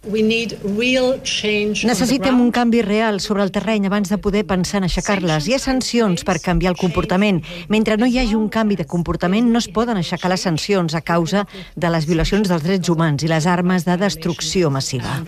Necessitem un canvi real sobre el terreny abans de poder pensar en aixecar-les. Hi ha sancions per canviar el comportament. Mentre no hi hagi un canvi de comportament, no es poden aixecar les sancions a causa de les violacions dels drets humans i les armes de destrucció massiva.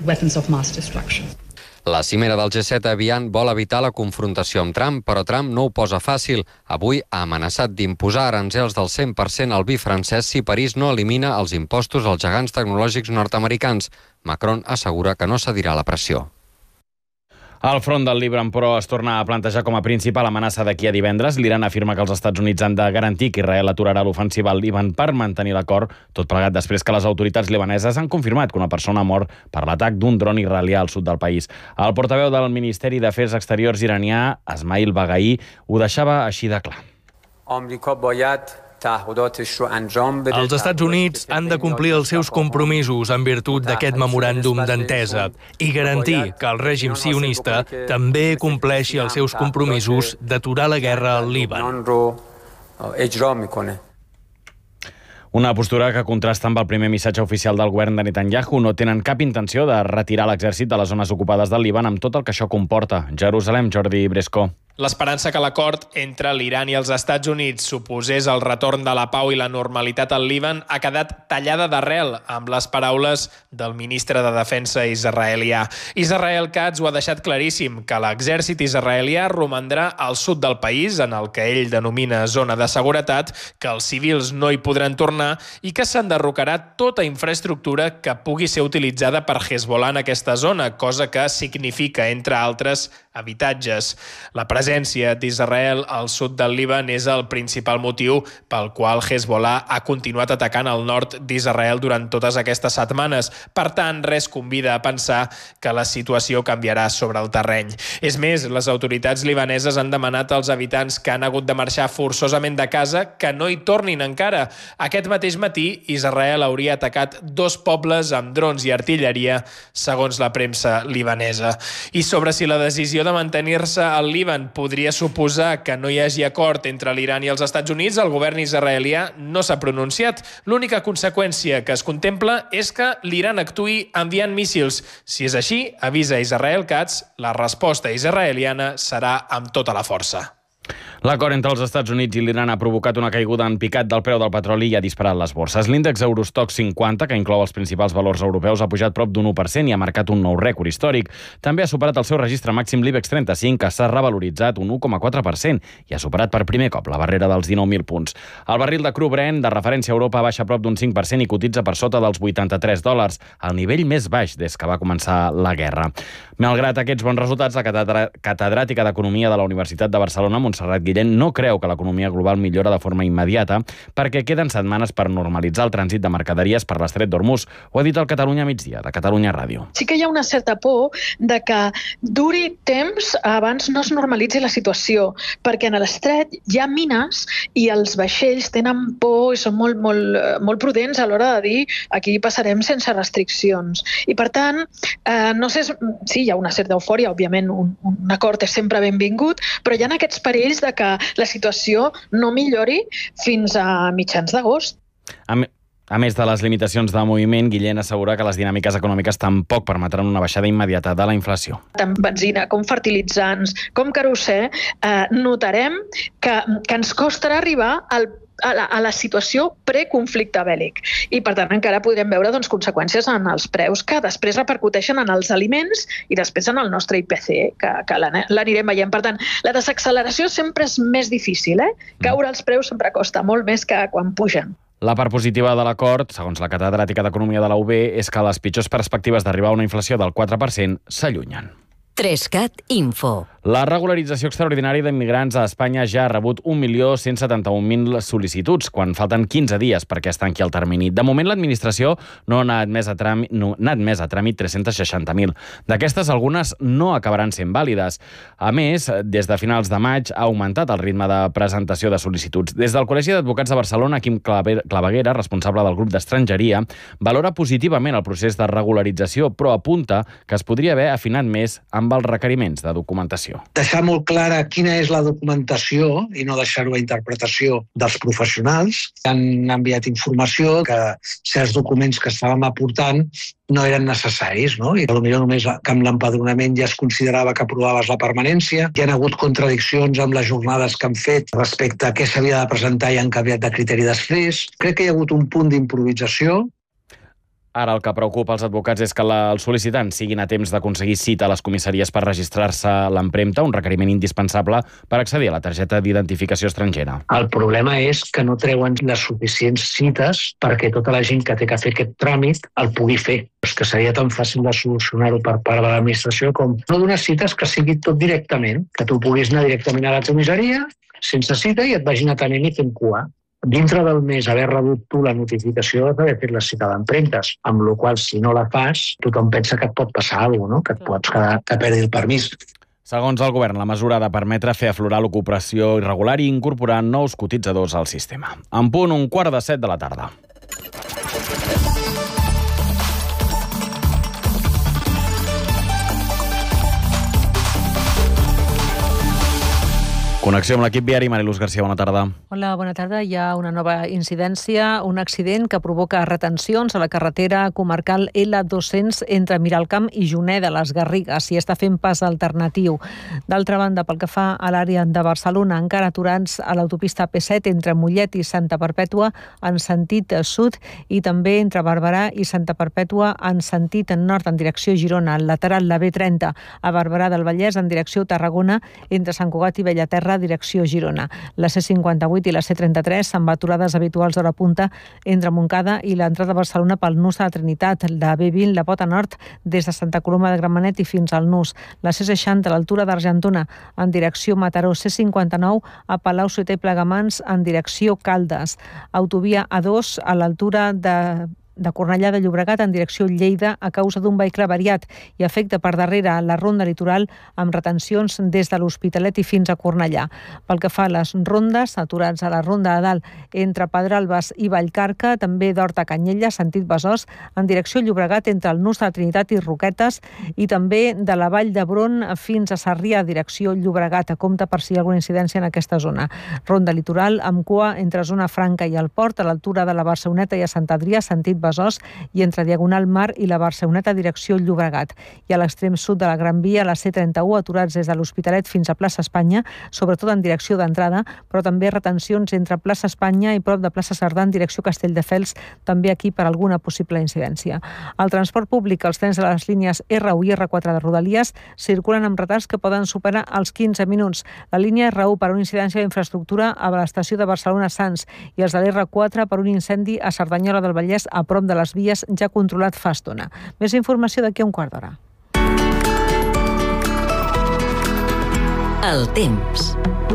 La cimera del G7 aviat vol evitar la confrontació amb Trump, però Trump no ho posa fàcil. Avui ha amenaçat d'imposar aranzels del 100% al vi francès si París no elimina els impostos als gegants tecnològics nord-americans. Macron assegura que no cedirà la pressió. El front del Líban, però, es torna a plantejar com a principal amenaça d'aquí a divendres. L'Iran afirma que els Estats Units han de garantir que Israel aturarà l'ofensiva al Líban per mantenir l'acord, tot plegat després que les autoritats libaneses han confirmat que una persona ha mort per l'atac d'un dron israelià al sud del país. El portaveu del Ministeri d'Afers Exteriors iranià, Esmail Baghai, ho deixava així de clar. Els Estats Units han de complir els seus compromisos en virtut d'aquest memoràndum d'entesa i garantir que el règim sionista també compleixi els seus compromisos d'aturar la guerra al Líban. Una postura que contrasta amb el primer missatge oficial del govern de Netanyahu. No tenen cap intenció de retirar l'exèrcit de les zones ocupades del Líban amb tot el que això comporta. Jerusalem, Jordi Bresco. L'esperança que l'acord entre l'Iran i els Estats Units suposés el retorn de la pau i la normalitat al Líban ha quedat tallada d'arrel amb les paraules del ministre de Defensa israelià. Israel Katz ho ha deixat claríssim, que l'exèrcit israelià romandrà al sud del país, en el que ell denomina zona de seguretat, que els civils no hi podran tornar i que s'enderrocarà tota infraestructura que pugui ser utilitzada per Hezbollah en aquesta zona, cosa que significa, entre altres, habitatges. La presència d'Israel al sud del Líban és el principal motiu pel qual Hezbollah ha continuat atacant al nord d'Israel durant totes aquestes setmanes. Per tant, res convida a pensar que la situació canviarà sobre el terreny. És més, les autoritats libaneses han demanat als habitants que han hagut de marxar forçosament de casa que no hi tornin encara. Aquest mateix matí, Israel hauria atacat 2 pobles amb drons i artilleria, segons la premsa libanesa. I sobre si la decisió de mantenir-se al Líban podria suposar que no hi hagi acord entre l'Iran i els Estats Units, el govern israelià no s'ha pronunciat. L'única conseqüència que es contempla és que l'Iran actuï enviant míssils. Si és així, avisa Israel Katz, la resposta israeliana serà amb tota la força. L'acord entre els Estats Units i l'Iran ha provocat una caiguda en picat del preu del petroli i ha disparat les borses. L'índex Eurostoxx 50, que inclou els principals valors europeus, ha pujat prop d'un 1% i ha marcat un nou rècord històric. També ha superat el seu registre màxim l'IBEX 35, que s'ha revaloritzat un 1,4% i ha superat per primer cop la barrera dels 19.000 punts. El barril de cru Brent, de referència a Europa, baixa prop d'un 5% i cotitza per sota dels $83, el nivell més baix des que va començar la guerra. Malgrat aquests bons resultats, la catedràtica d'Economia de la Universitat de Barcelona, Montserrat Guillén, no creu que l'economia global millora de forma immediata perquè queden setmanes per normalitzar el trànsit de mercaderies per l'Estret d'Hormuz. Ho ha dit el Catalunya Migdia, de Catalunya Ràdio. Sí que hi ha una certa por de que duri temps abans no es normalitzi la situació, perquè en l'estret hi ha mines i els vaixells tenen por i són molt prudents a l'hora de dir aquí passarem sense restriccions. I per tant, no sé, sí, hi ha una certa eufòria, òbviament un acord és sempre benvingut, però hi ha aquests perills de que la situació no millori fins a mitjans d'agost. A més de les limitacions de moviment, Guillén assegura que les dinàmiques econòmiques tampoc permetran una baixada immediata de la inflació. Tant benzina com fertilitzants, com querosè, notarem que ens costarà arribar a la situació preconflicte bèl·lic. I, per tant, encara podrem veure conseqüències en els preus que després repercuteixen en els aliments i després en el nostre IPC, que l'anirem veient. Per tant, la desacceleració sempre és més difícil. Caure els preus sempre costa molt més que quan pugen. La part positiva de l'acord, segons la catedràtica d'Economia de la UB, és que les pitjors perspectives d'arribar a una inflació del 4% s'allunyen. 3CAT Info. La regularització extraordinària d'immigrants a Espanya ja ha rebut 1.171.000 sol·licituds, quan falten 15 dies perquè es tanqui el termini. De moment, l'administració no n'ha admès a tràmit 360.000. D'aquestes, algunes no acabaran sent vàlides. A més, des de finals de maig ha augmentat el ritme de presentació de sol·licituds. Des del Col·legi d'Advocats de Barcelona, Quim Claveguera, responsable del grup d'estrangeria, valora positivament el procés de regularització, però apunta que es podria haver afinat més amb els requeriments de documentació. informació. Deixar molt clara quina és la documentació i no deixar-ho a interpretació dels professionals. Han enviat informació que certs documents que estàvem aportant no eren necessaris, no? I potser només que amb l'empadronament ja es considerava que aprovaves la permanència. Hi ha hagut contradiccions amb les jornades que han fet respecte a què s'havia de presentar i han canviat de criteri després. Crec que hi ha hagut un punt d'improvisació. Ara el que preocupa els advocats és que els sol·licitants siguin a temps d'aconseguir cita a les comissaries per registrar-se l'empremta, un requeriment indispensable per accedir a la targeta d'identificació estrangera. El problema és que no treuen les suficients cites perquè tota la gent que té que fer aquest tràmit el pugui fer. És que seria tan fàcil de solucionar-ho per part de l'administració com no donar cites, que sigui tot directament, que tu puguis anar directament a la comissaria sense cita i et vagin atenent i fent cua. Dintre del mes haver rebut tu la notificació d'haver fet la cita d'empremtes, amb la qual si no la fas, tothom pensa que et pot passar alguna cosa, no? Que et pots quedar que perdi el permís. Segons el govern, la mesura ha de permetre fer aflorar l'ocupació irregular i incorporar nous cotitzadors al sistema. En punt, 6:45 de la tarda. Connexió amb l'equip viari. Mariluz Garcia, bona tarda. Hola, bona tarda. Hi ha una nova incidència, un accident que provoca retencions a la carretera comarcal L200 entre Miralcamp i Juneda, les Garrigues, i està fent pas alternatiu. D'altra banda, pel que fa a l'àrea de Barcelona, encara aturats a l'autopista P7 entre Mollet i Santa Perpètua en sentit sud i també entre Barberà i Santa Perpètua en sentit nord en direcció Girona, al lateral la B30 a Barberà del Vallès en direcció Tarragona entre Sant Cugat i Bellaterra direcció Girona. La C58 i la C33 amb aturades habituals d'hora punta entre Montcada i l'entrada a Barcelona pel nus de la Trinitat, la B20, la Pota Nord, des de Santa Coloma de Gramenet i fins al nus. La C60 a l'altura d'Argentona en direcció Mataró, C59 a Palau-solità i Plegamans en direcció Caldes. Autovia A2 a l'altura de Cornellà de Llobregat en direcció Lleida a causa d'un vehicle variat i afecta per darrere la ronda litoral amb retencions des de l'Hospitalet i fins a Cornellà. Pel que fa a les rondes, aturats a la ronda de dalt entre Pedralbes i Vallcarca, també d'Horta a Canyella, sentit Besòs, en direcció Llobregat entre el nus de la Trinitat i Roquetes i també de la Vall d'Hebron fins a Sarrià, direcció Llobregat, a compte per si hi ha alguna incidència en aquesta zona. Ronda litoral amb cua entre Zona Franca i el Port, a l'altura de la Barceloneta i a Sant Adrià, sentit Besòs, i entre Diagonal Mar i la Barceloneta, direcció Llobregat. I a l'extrem sud de la Gran Via, la C31, aturats des de l'Hospitalet fins a Plaça Espanya, sobretot en direcció d'entrada, però també retencions entre Plaça Espanya i prop de Plaça Cerdà en direcció Castelldefels, també aquí per alguna possible incidència. El transport públic, els trens de les línies R1 i R4 de Rodalies circulen amb retards que poden superar els 15 minuts. La línia R1 per una incidència d'infraestructura a l'estació de Barcelona-Sants i els de l'R4 per un incendi a Cerdanyola del Vallès a prop de les vies ja controlat fa estona. Més informació d'aquí a un quart d'hora. El temps.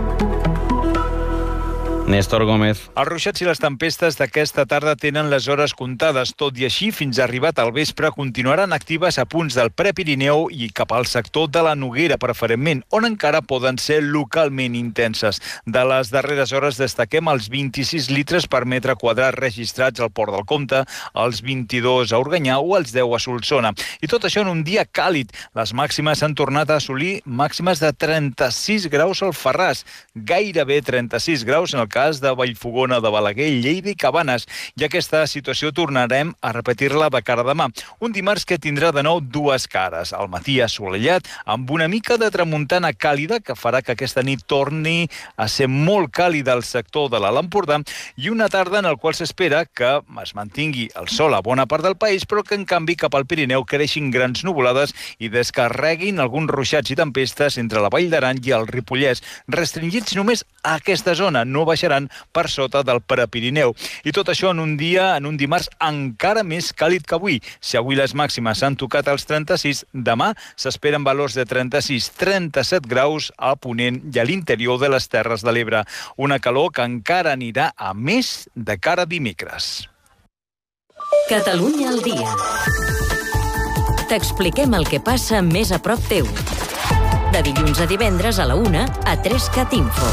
Néstor Gómez. Els ruixats i les tempestes d'aquesta tarda tenen les hores comptades. Tot i així, fins arribat al vespre, continuaran actives a punts del Prepirineu i cap al sector de la Noguera, preferentment, on encara poden ser localment intenses. De les darreres hores destaquem els 26 litres per metre quadrat registrats al Port del Comte, els 22 a Organyà o els 10 a Solsona. I tot això en un dia càlid. Les màximes han tornat a assolir màximes de 36 graus al Ferràs, gairebé 36 graus en el cas de Vallfogona de Balaguer, Lleida i Cabanes. I aquesta situació tornarem a repetir-la de cara a demà. Un dimarts que tindrà de nou dues cares. Al matí assolellat, amb una mica de tramuntana càlida, que farà que aquesta nit torni a ser molt càlida al sector de l'Alt Empordà, i una tarda en la qual s'espera que es mantingui el sol a bona part del país, però que en canvi cap al Pirineu creixin grans nuvolades i descarreguin alguns ruixats i tempestes entre la Vall d'Aran i el Ripollès, restringits només a aquesta zona, no baixaran per sota del Prepirineu. I tot això en un dimarts encara més càlid que avui. Si avui les màximes han tocat els 36, demà s'esperen valors de 36-37 graus a Ponent i a l'interior de les Terres de l'Ebre. Una calor que encara anirà a més de cara a dimecres. Catalunya al dia. T'expliquem el que passa més a prop teu. De dilluns a divendres a la 1 a 3CAT Info.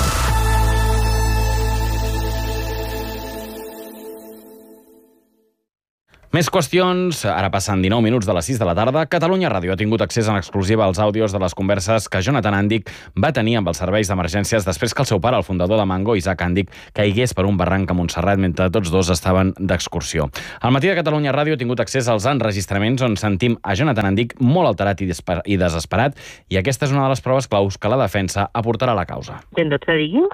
Més qüestions. Ara passen 19 minuts de les 6 de la tarda. Catalunya Ràdio ha tingut accés en exclusiva als àudios de les converses que Jonathan Andic va tenir amb els serveis d'emergències després que el seu pare, el fundador de Mango, Isaac Andic, caigués per un barranc a Montserrat mentre tots dos estaven d'excursió. Al matí de Catalunya Ràdio ha tingut accés als enregistraments on sentim a Jonathan Andic molt alterat i desesperat, i aquesta és una de les proves claus que la defensa aportarà a la causa. ¿Dónde te digo?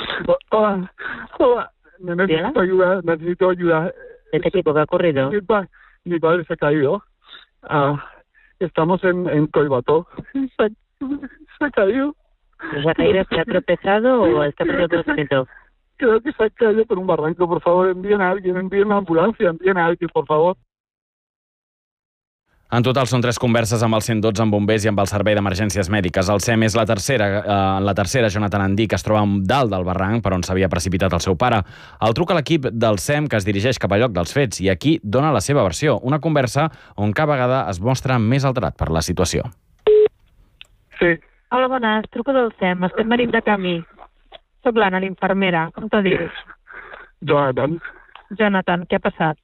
Hola. Necesito ayuda. ¿Este chico que ha ocurrido? Mi padre se ha caído. Estamos en Coibató. Se ha caído. ¿Se ha caído? ¿Se ha tropezado o está perdiendo conocimiento? Creo que se ha caído por un barranco. Por favor, envíen a alguien, envíen una ambulancia, envíen a alguien, por favor. En total són 3 converses amb el 112, amb bombers i amb el Servei d'Emergències Mèdiques. El SEM és la tercera. En la tercera, Jonathan Andic es troba dalt del barranc per on s'havia precipitat el seu pare. El truca a l'equip del SEM que es dirigeix cap al lloc dels fets i aquí dona la seva versió. Una conversa on cada vegada es mostra més alterat per la situació. Sí. Hola, bones. Truco del SEM. Estem venint de camí. Soc l'Anna, l'infermera. Com te dius? Jonathan. Jonathan, què ha passat?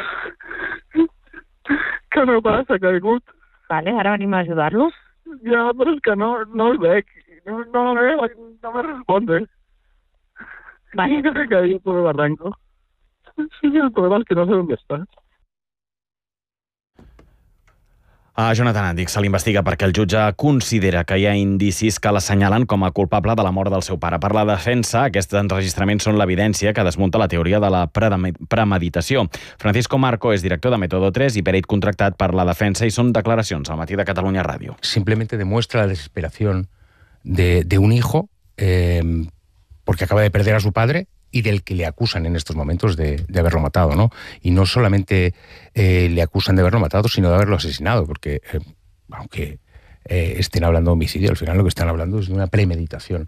Que no passa, que ha caigut. Vale, ara venim a ajudar-lo. Ja, però és que no el veig. No me responde. Vale. Sí que se caído por el barranco. Sí, el problema es que no sé dónde está. A Jonathan Andic se l'investiga perquè el jutge considera que hi ha indicis que l'assenyalen com a culpable de la mort del seu pare. Per la defensa, aquests enregistraments són l'evidència que desmunta la teoria de la premeditació. Francisco Marco és director de Método 3 i per ell contractat per la defensa, i són declaracions al matí de Catalunya Ràdio. Simplemente demuestra la desesperación de un hijo porque acaba de perder a su padre y del que le acusan en estos momentos de haberlo matado, ¿no? Y no solamente le acusan de haberlo matado, sino de haberlo asesinado, porque aunque estén hablando de homicidio, al final lo que están hablando es de una premeditación.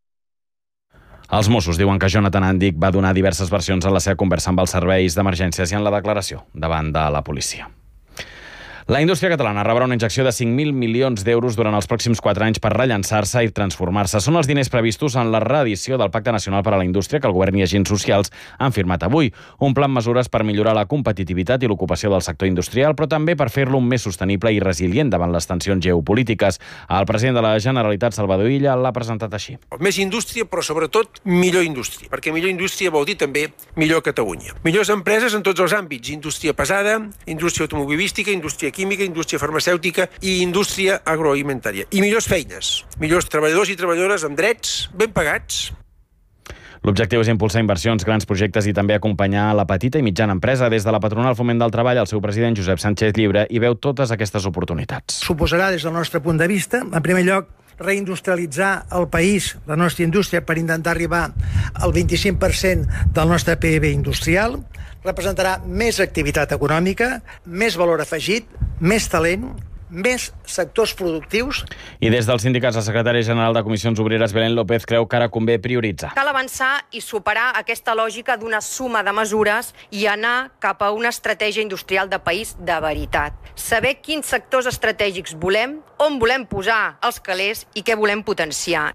Els Mossos diuen que Jonathan Andic va donar diverses versions en la seva conversa amb els serveis d'emergències i en la declaració davant de la policia. La indústria catalana rebrà una injecció de 5.000 milions d'euros durant els pròxims 4 anys per rellançar-se i transformar-se. Són els diners previstos en la reedició del Pacte Nacional per a la Indústria que el govern i agents socials han firmat avui. Un pla amb mesures per millorar la competitivitat i l'ocupació del sector industrial, però també per fer-lo més sostenible i resilient davant les tensions geopolítiques. El president de la Generalitat, Salvador Illa, l'ha presentat així. Més indústria, però sobretot millor indústria, perquè millor indústria vol dir també millor Catalunya. Millors empreses en tots els àmbits, indústria pesada, indústria automobilística, indústria química, indústria farmacèutica i indústria agroalimentària. I millors feines, millors treballadors i treballadores amb drets ben pagats. L'objectiu és impulsar inversions, grans projectes i també acompanyar la petita i mitjana empresa. Des de la patronal Foment del Treball, el seu president Josep Sánchez Llibre hi veu totes aquestes oportunitats. Suposarà, des del nostre punt de vista, en primer lloc, reindustrialitzar el país, la nostra indústria, per intentar arribar al 25% del nostre PIB industrial. Representarà més activitat econòmica, més valor afegit, més talent, més sectors productius. I des dels sindicats, el secretari general de Comissions Obreres, Belén López, creu que ara convé prioritzar. Cal avançar i superar aquesta lògica d'una suma de mesures i anar cap a una estratègia industrial de país de veritat. Saber quins sectors estratègics volem, on volem posar els calés i què volem potenciar.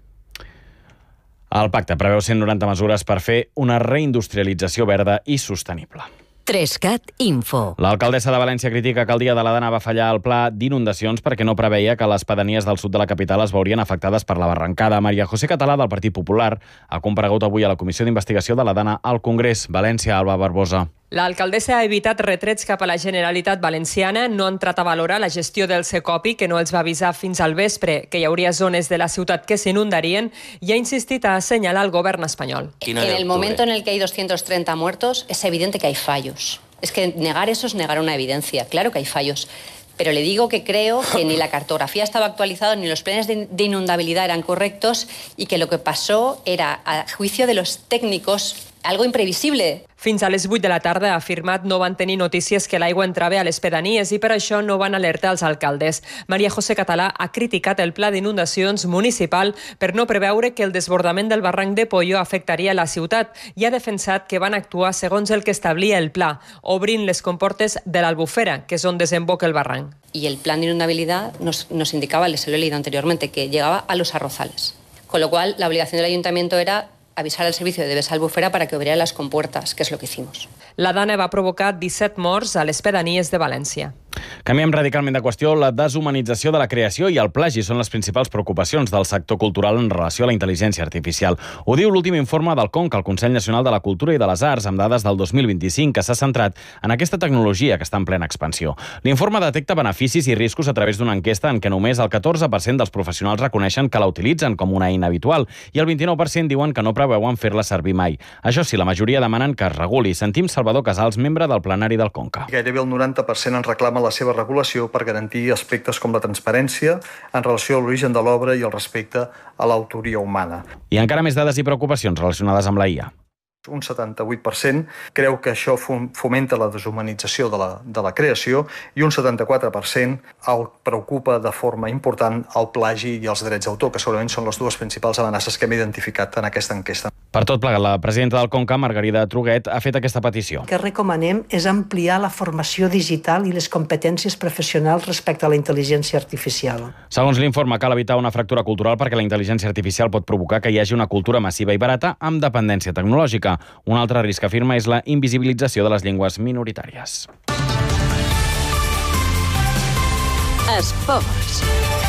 El pacte preveu 190 mesures per fer una reindustrialització verda i sostenible. 3CAT Info. L'alcaldessa de València critica que el dia de la Dana va fallar el pla d'inundacions perquè no preveia que les pedanies del sud de la capital es veurien afectades per la barrancada. Maria José Català, del Partit Popular, ha comparegut avui a la Comissió d'Investigació de la Dana al Congrés. València, Alba Barbosa. L'alcaldessa ha evitat retrets cap a la Generalitat Valenciana, no ha entrat a valorar la gestió del Secopi, que no els va avisar fins al vespre que hi hauria zones de la ciutat que s'inundarien, i ha insistit a assenyalar el govern espanyol. En el momento en el que hay 230 muertos, es evidente que hay fallos. Es que negar eso es negar una evidencia. Claro que hay fallos. Pero le digo que creo que ni la cartografía estaba actualizada ni los planes de inundabilidad eran correctos y que lo que pasó era, a juicio de los técnicos, algo imprevisible. Fins a les 8 de la tarda, ha afirmat, no van tenir notícies que l'aigua entrava a les pedanies i per això no van alertar els alcaldes. Maria José Català ha criticat el pla d'inundacions municipal per no preveure que el desbordament del barranc de Pollo afectaria la ciutat i ha defensat que van actuar segons el que establia el pla, obrint les comportes de l'Albufera, que és on desemboca el barranc. Y el plan de inundabilidad nos indicaba, les lo he leído anteriormente, que llegaba a los arrozales. Con lo cual, la obligación del ayuntamiento era avisar al servicio de Besa Albufera para que abriera las compuertas, que es lo que hicimos. La dana va provocar 17 morts a les pedanies de València. Canviem radicalment de qüestió. La deshumanització de la creació i el plagi són les principals preocupacions del sector cultural en relació a la intel·ligència artificial. Ho diu l'últim informe del CONCA, el Consell Nacional de la Cultura i de les Arts, amb dades del 2025, que s'ha centrat en aquesta tecnologia que està en plena expansió. L'informe detecta beneficis i riscos a través d'una enquesta en què només el 14% dels professionals reconeixen que la utilitzen com una eina habitual i el 29% diuen que no preveuen fer-la servir mai. Això sí, la majoria demanen que es reguli. Sentim Salvador Casals, membre del plenari del CONCA. Gairebé el 90% en reclama la seva regulació per garantir aspectes com la transparència en relació a l'origen de l'obra i el respecte a l'autoria humana. I encara més dades i preocupacions relacionades amb la IA. Un 78% creu que això fomenta la deshumanització de la creació i un 74% el preocupa de forma important el plagi i els drets d'autor, que segurament són les dues principals amenaces que hem identificat en aquesta enquesta. Per tot plegat, la presidenta del CONCA, Margarida Truguet, ha fet aquesta petició. El que recomanem és ampliar la formació digital i les competències professionals respecte a la intel·ligència artificial. Segons l'informe, cal evitar una fractura cultural perquè la intel·ligència artificial pot provocar que hi hagi una cultura massiva i barata amb dependència tecnològica. Un altre risc, afirma, és la invisibilització de les llengües minoritàries. Esports.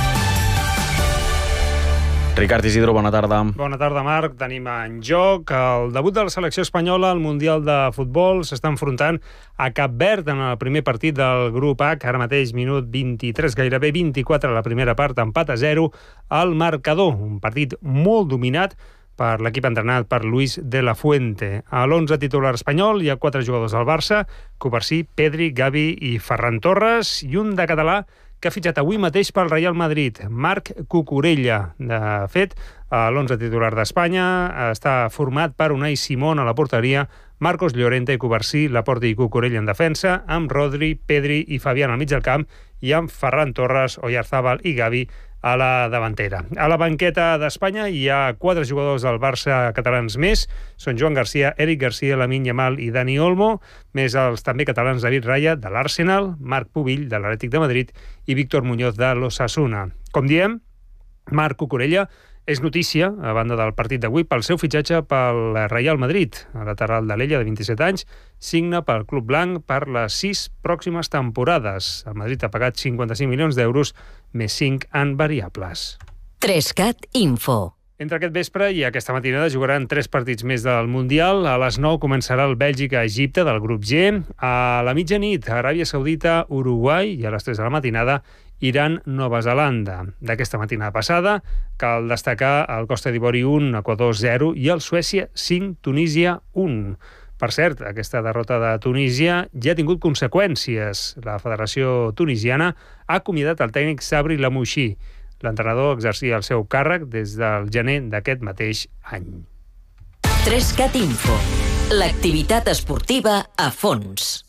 Ricard Isidro, bona tarda. Bona tarda, Marc. Tenim en joc el debut de la selecció espanyola al Mundial de Futbol. S'està enfrontant a Cap Verd en el primer partit del grup H, ara mateix minut 23, gairebé 24 a la primera part, empat a 0 al marcador. Un partit molt dominat per l'equip entrenat per Luis de la Fuente. A l'11 titular espanyol hi ha 4 jugadors del Barça: Cubarsí, Pedri, Gavi i Ferran Torres, i un de català que ha fitxat avui mateix pel Real Madrid, Marc Cucurella. De fet, l'11 titular d'Espanya està format per Unai Simón a la porteria, Marcos Llorente i Cubarsí, Laporte i Cucurella en defensa, amb Rodri, Pedri i Fabián al mig del camp, i amb Ferran Torres, Oyarzábal i Gavi a la davantera. A la banqueta d'Espanya hi ha 4 jugadors del Barça catalans més. Són Joan Garcia, Eric Garcia, Lamine Yamal i Dani Olmo, més els també catalans David Raya, de l'Arsenal, Marc Pubill, de l'Atlètic de Madrid, i Víctor Muñoz, de l'Osasuna. Com diem, Marc Cucurella és notícia, a banda del partit d'avui, pel seu fitxatge pel Real Madrid. El lateral de l'Ella, de 27 anys, signa pel Club Blanc per les 6 pròximes temporades. El Madrid ha pagat 55 milions d'euros, més 5 en variables. 3CAT Info. Entre aquest vespre i aquesta matinada jugaran 3 partits més del Mundial. A les 9 començarà el Bèlgica-Egipte del grup G. A la mitjanit, Aràbia Saudita, Uruguai, i a les 3 de la matinada, Iran, Nova Zelanda. D'aquesta matinada passada cal destacar el Costa d'Ivori 1, Equador 0 i el Suècia 5, Tunísia 1. Per cert, aquesta derrota de Tunísia ja ha tingut conseqüències. La Federació Tunisiana ha acomiadat el tècnic Sabri Lamouchi. L'entrenador exercia el seu càrrec des del gener d'aquest mateix any. 3CAT Info. L'activitat esportiva a fons.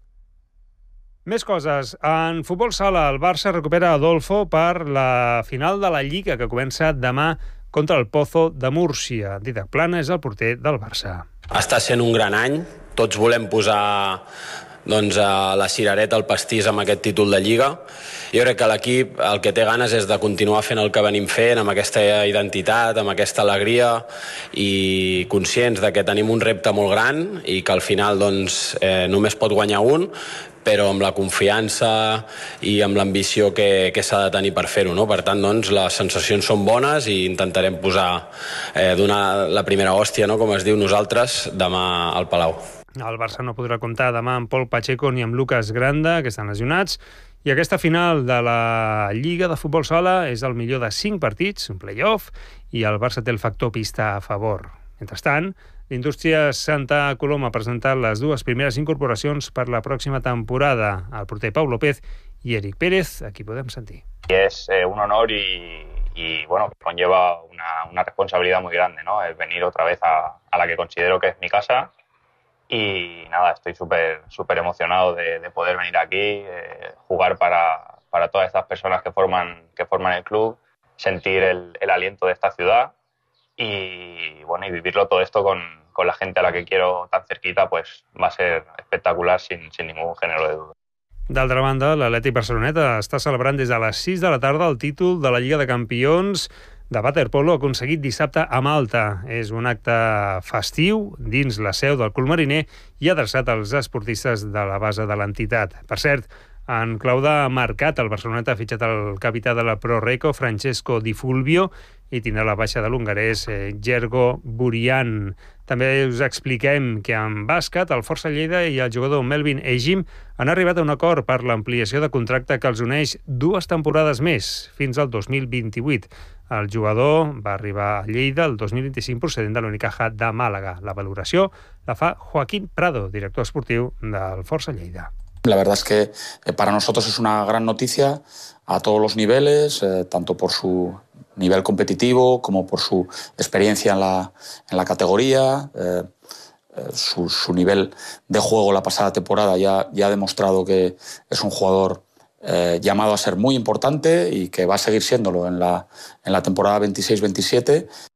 Més coses. En futbol sala, el Barça recupera Adolfo per la final de la Lliga, que comença demà contra el Pozo de Múrcia. Didac Plana és el porter del Barça. Està sent un gran any. Tots volem posar la cirereta al pastís amb aquest títol de Lliga. Jo crec que l'equip el que té ganes és de continuar fent el que venim fent, amb aquesta identitat, amb aquesta alegria, i conscients de que tenim un repte molt gran i que al final només pot guanyar un, però amb la confiança i amb l'ambició que s'ha de tenir per fer-ho, no? Per tant, les sensacions són bones i intentarem donar la primera hòstia, no? Com es diu nosaltres, demà al Palau. El Barça no podrà comptar demà amb Pol Pacheco ni amb Lucas Granda, que estan lesionats, i aquesta final de la Lliga de Futbol Sala és el millor de 5 partits, un play-off, i el Barça té el factor pista a favor. Mentrestant, l'Indústria Santa Coloma ha presentat les 2 primeres incorporacions per la pròxima temporada, el porter Pau López y Eric Pérez. Aquí podem sentir. Es un honor y bueno, conlleva una responsabilidad muy grande, ¿no? El venir otra vez a la que considero que es mi casa. Y nada, estoy súper emocionado de poder venir aquí, jugar para todas estas personas que forman el club, sentir el aliento de esta ciudad y bueno, y vivirlo todo esto con la gente a la que quiero tan cerquita, pues va a ser espectacular sin ningún género de duda. D'altra banda, l'Atlètic Barceloneta està celebrant des de les 6 de la tarda el títol de la Lliga de Campions de waterpolo aconseguit dissabte a Malta. És un acte festiu dins la seu del Club Mariner i adreçat als esportistes de la base de l'entitat. Per cert, en clau de mercat, el Barceloneta ha fitxat el capità de la ProReco, Francesco Di Fulvio, i tindrà la baixa de l'hongarès Gergo Burian. També us expliquem que en bàsquet el Força Lleida i el jugador Melvin Ejim han arribat a un acord per l'ampliació de contracte que els uneix 2 temporades més, fins al 2028. El jugador va arribar a Lleida el 2025 procedent de l'Unicaja de Màlaga. La valoració la fa Joaquín Prado, director esportiu del Força Lleida. La verdad es que para nosotros es una gran noticia a todos los niveles, tanto por su nivel competitivo como por su experiencia en la categoría. Su nivel de juego la pasada temporada ya ha demostrado que es un jugador llamado a ser muy importante y que va a seguir siéndolo en la temporada 26-27.